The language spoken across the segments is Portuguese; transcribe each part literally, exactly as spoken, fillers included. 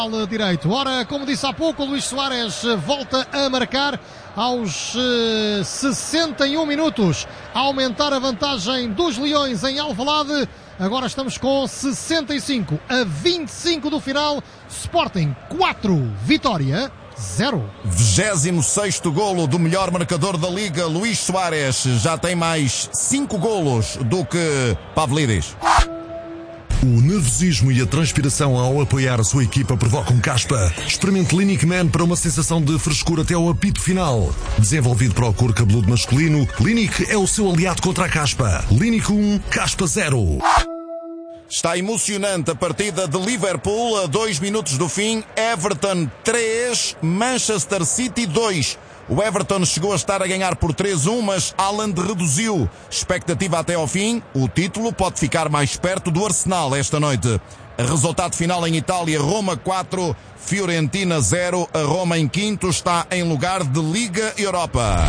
Direito. Ora, como disse há pouco, o Luís Soares volta a marcar aos uh, sessenta e um minutos, a aumentar a vantagem dos Leões em Alvalade. Agora estamos com sessenta e cinco a vinte e cinco do final. Sporting quatro, Vitória zero. vigésimo sexto golo do melhor marcador da Liga, Luís Soares, já tem mais cinco golos do que Pavlidis. O nervosismo e a transpiração ao apoiar a sua equipa provocam caspa. Experimente Clinic Man para uma sensação de frescura até ao apito final. Desenvolvido para o couro cabeludo masculino, Clinic é o seu aliado contra a caspa. Clinic um, caspa zero. Está emocionante a partida de Liverpool a dois minutos do fim. Everton três, Manchester City dois. O Everton chegou a estar a ganhar por três a um, mas Haaland reduziu. Expectativa até ao fim. O título pode ficar mais perto do Arsenal esta noite. Resultado final em Itália: Roma quatro, Fiorentina zero. A Roma em quinto está em lugar de Liga Europa.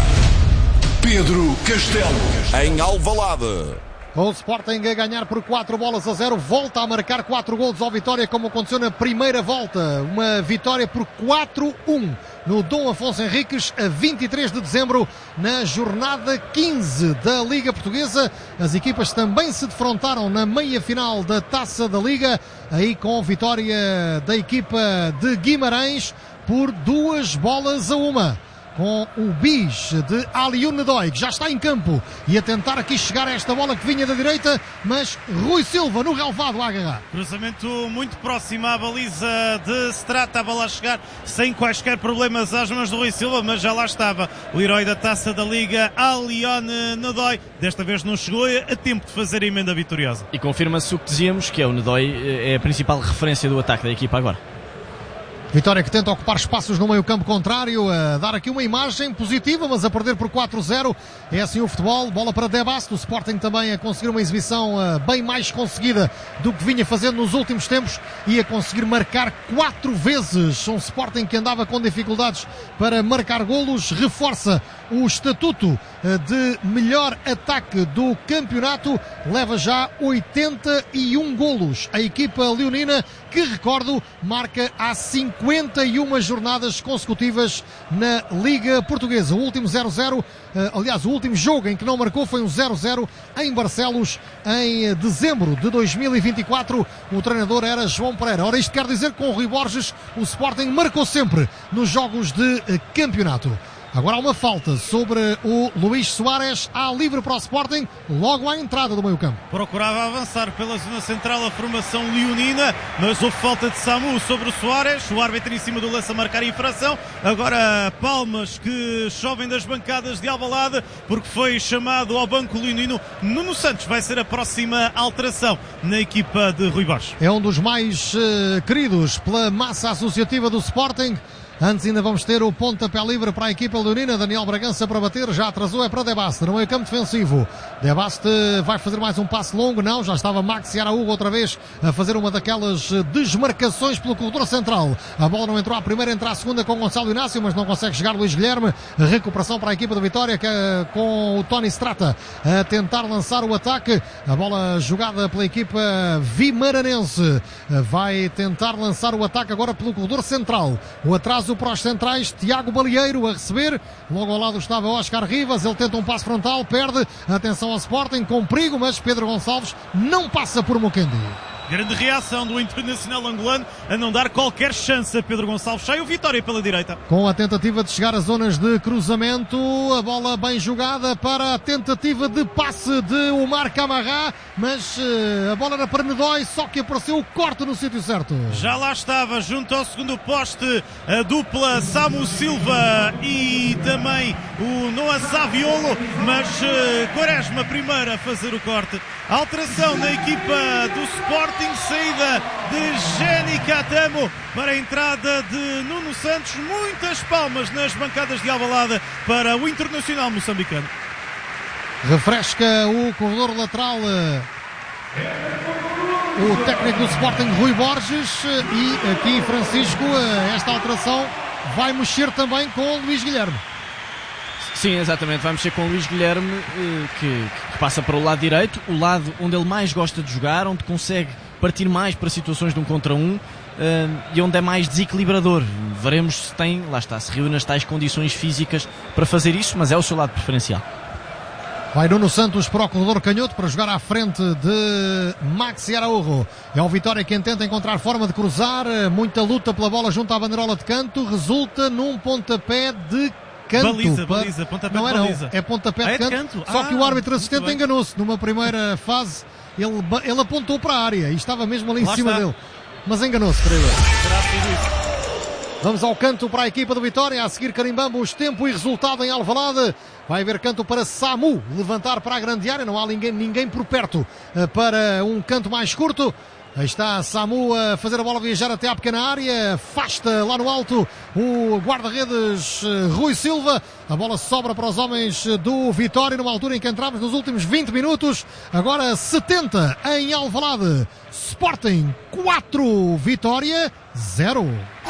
Pedro Castelo. Em Alvalade. Com o Sporting a ganhar por quatro bolas a zero, volta a marcar quatro golos ao Vitória, como aconteceu na primeira volta. Uma vitória por quatro a um no Dom Afonso Henriques, a vinte e três de dezembro, na jornada quinze da Liga Portuguesa. As equipas também se defrontaram na meia-final da Taça da Liga, aí com a vitória da equipa de Guimarães por duas bolas a uma. Com o bis de Aliou Ndoi, que já está em campo e a tentar aqui chegar a esta bola que vinha da direita, mas Rui Silva no relvado a agarrar. Cruzamento muito próximo à baliza de Strata, a bola a chegar sem quaisquer problemas às mãos do Rui Silva, mas já lá estava o herói da Taça da Liga, Aliou Ndoi. Desta vez não chegou a tempo de fazer a emenda vitoriosa. E confirma-se o que dizíamos, que é o Ndoi é a principal referência do ataque da equipa agora. Vitória que tenta ocupar espaços no meio-campo contrário, a dar aqui uma imagem positiva, mas a perder por quatro a zero. É assim o futebol. Bola para Debasto. O Sporting também a conseguir uma exibição uh, bem mais conseguida do que vinha fazendo nos últimos tempos e a conseguir marcar quatro vezes. Um Sporting que andava com dificuldades para marcar golos. Reforça o estatuto uh, de melhor ataque do campeonato. Leva já oitenta e um golos. A equipa leonina, que recordo, marca há cinquenta e uma jornadas consecutivas na Liga Portuguesa. O último zero a zero, aliás, o último jogo em que não marcou foi um zero a zero em Barcelos em dezembro de dois mil e vinte e quatro. O treinador era João Pereira. Ora, isto quer dizer que com o Rui Borges o Sporting marcou sempre nos jogos de campeonato. Agora há uma falta sobre o Luís Soares, há livre para o Sporting, logo à entrada do meio campo. Procurava avançar pela zona central a formação leonina, mas houve falta de Samu sobre o Soares, o árbitro em cima do lance a marcar a infração. Agora palmas que chovem das bancadas de Alvalade, porque foi chamado ao banco leonino. Nuno Santos vai ser a próxima alteração na equipa de Rui Borges. É um dos mais uh, queridos pela massa associativa do Sporting. Antes ainda vamos ter o pontapé livre para a equipa leonina. Daniel Bragança para bater, já atrasou, é para Debaste, no meio campo defensivo. Debaste vai fazer mais um passe longo, não, já estava Maxi Araújo outra vez a fazer uma daquelas desmarcações pelo corredor central. A bola não entrou à primeira, entra à segunda com Gonçalo Inácio, mas não consegue chegar Luís Guilherme. Recuperação para a equipa da Vitória, que, com o Tony Strata a tentar lançar o ataque. A bola jogada pela equipa vimaranense vai tentar lançar o ataque agora pelo corredor central. O atraso para os centrais, Tiago Balieiro a receber, logo ao lado estava Óscar Rivas, ele tenta um passo frontal, perde, atenção ao Sporting, com perigo, mas Pedro Gonçalves não passa por Mokendi. Grande reação do internacional angolano a não dar qualquer chance a Pedro Gonçalves. Sai o Vitória pela direita. Com a tentativa de chegar às zonas de cruzamento, a bola bem jogada para a tentativa de passe de Omar Camará, mas uh, a bola era para Ndoi, só que apareceu o corte no sítio certo. Já lá estava, junto ao segundo poste, a dupla Samu Silva e também o Noah Saviolo, mas uh, Quaresma primeiro a fazer o corte. Alteração na equipa do Sporting, saída de Jenny Catamo para a entrada de Nuno Santos. Muitas palmas nas bancadas de Alvalade para o internacional moçambicano. Refresca o corredor lateral o técnico do Sporting, Rui Borges, e aqui Francisco, esta alteração vai mexer também com o Luís Guilherme. Sim, exatamente, vai mexer com o Luís Guilherme, que, que passa para o lado direito, o lado onde ele mais gosta de jogar, onde consegue partir mais para situações de um contra um. e onde é mais desequilibrador. Veremos se tem, lá está, se reúne as tais condições físicas para fazer isso, mas é o seu lado preferencial. Vai Nuno Santos para o corredor canhoto para jogar à frente de Maxi Araújo. É o Vitória quem tenta encontrar forma de cruzar. Muita luta pela bola junto à bandeirola de canto. Resulta num pontapé de canto. Baliza, para... baliza, pontapé não de é não, baliza. é pontapé ah, de é canto. de canto? Só ah, que o árbitro assistente enganou-se. Numa primeira fase ele, ele apontou para a área e estava mesmo ali Lá em cima está. dele. Mas enganou-se, creio eu. Será tudo isso. Vamos ao canto para a equipa do Vitória. A seguir carimbamos tempo e resultado em Alvalade. Vai haver canto para Samu levantar para a grande área. Não há ninguém, ninguém por perto para um canto mais curto. Aí está Samu a fazer a bola viajar até à pequena área. Afasta lá no alto o guarda-redes Rui Silva. A bola sobra para os homens do Vitória numa altura em que entramos nos últimos vinte minutos. Agora setenta em Alvalade. Sporting quatro, Vitória zero.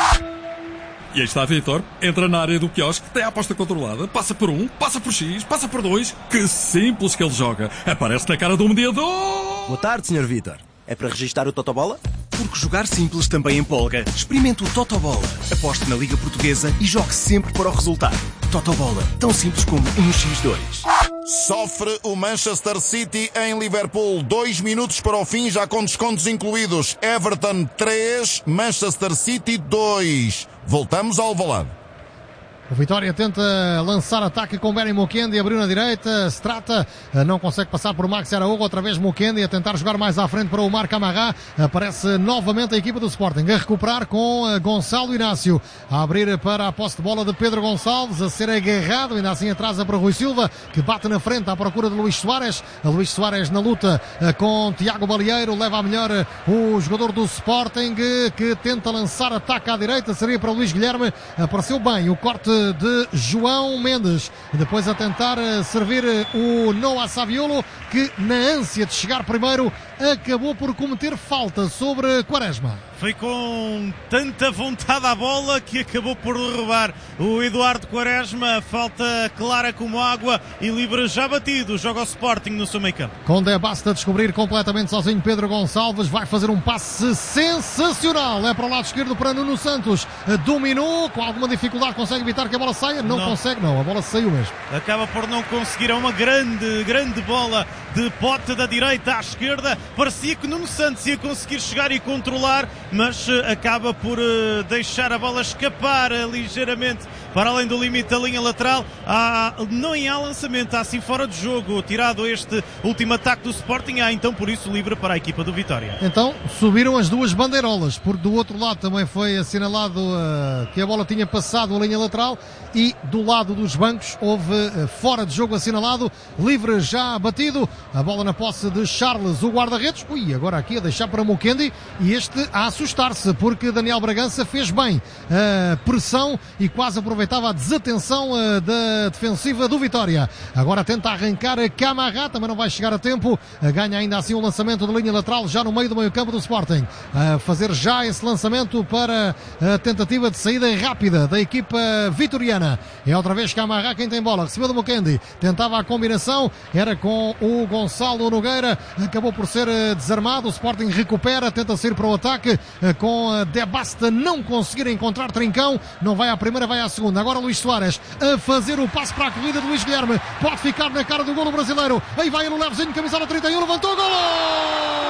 E aí está Vitor, entra na área do quiosque, tem a aposta controlada, passa por um, passa por X, passa por dois. Que simples que ele joga. Aparece na cara do mediador. Boa tarde, senhor Vitor. É para registar o Totobola? Porque jogar simples também empolga. Experimente o Totobola. Aposte na Liga Portuguesa e jogue sempre para o resultado. Totobola, tão simples como um xis dois. Sofre o Manchester City em Liverpool. Dois minutos para o fim, já com descontos incluídos. Everton três, Manchester City dois. Voltamos ao Alvalade. O Vitória tenta lançar ataque com Benny Mukendi, abriu na direita, se trata, não consegue passar por Maxi Araújo, outra vez Mukendi a tentar jogar mais à frente para o Omar Camará. Aparece novamente a equipa do Sporting a recuperar com Gonçalo Inácio, a abrir para a posse de bola de Pedro Gonçalves, a ser agarrado, ainda assim atrasa para Rui Silva, que bate na frente à procura de Luís Soares. A Luís Soares na luta com Tiago Balieiro, leva a melhor o jogador do Sporting, que tenta lançar ataque à direita, seria para Luís Guilherme, apareceu bem o corte de João Mendes, e depois a tentar servir o Noah Saviolo, que na ânsia de chegar primeiro acabou por cometer falta sobre Quaresma. Foi com tanta vontade à bola que acabou por derrubar o Eduardo Quaresma. Falta clara como água e livre já batido. Joga o Sporting no seu meio campo. Condé basta descobrir completamente sozinho Pedro Gonçalves. Vai fazer um passe sensacional. É para o lado esquerdo para Nuno Santos. Dominou, com alguma dificuldade consegue evitar que a bola saia. Não, não. consegue, não. A bola saiu mesmo. Acaba por não conseguir. É uma grande, grande bola de pote da direita à esquerda. Parecia que Nuno Santos ia conseguir chegar e controlar, mas acaba por uh, deixar a bola escapar uh, ligeiramente para além do limite da linha lateral. Há, não há lançamento, há assim fora de jogo, tirado este último ataque do Sporting. Há então por isso livre para a equipa do Vitória. Então subiram as duas bandeirolas, porque do outro lado também foi assinalado uh, que a bola tinha passado a linha lateral, e do lado dos bancos houve uh, fora de jogo assinalado, livre já batido. A bola na posse de Charles, o guarda-redes. Ui, agora aqui a deixar para Mukendi, e este a assustar-se, porque Daniel Bragança fez bem a pressão e quase aproveitava a desatenção uh, da defensiva do Vitória. Agora tenta arrancar a Camará, também não vai chegar a tempo. Uh, ganha ainda assim um lançamento de linha lateral já no meio do meio campo do Sporting. A uh, fazer já esse lançamento para a tentativa de saída rápida da equipa vitoriana. É outra vez Camará quem tem bola, recebeu do Mukendi, tentava a combinação, era com o Gonçalo Nogueira, acabou por ser uh, desarmado. O Sporting recupera, tenta sair para o ataque uh, com uh, De Basta não conseguir encontrar trincão, não vai à primeira, vai à segunda. Agora Luís Soares a fazer o passe para a corrida de Luís Guilherme, pode ficar na cara do golo brasileiro. Aí vai ele, Levezinho, camisola trinta e um, levantou, golo!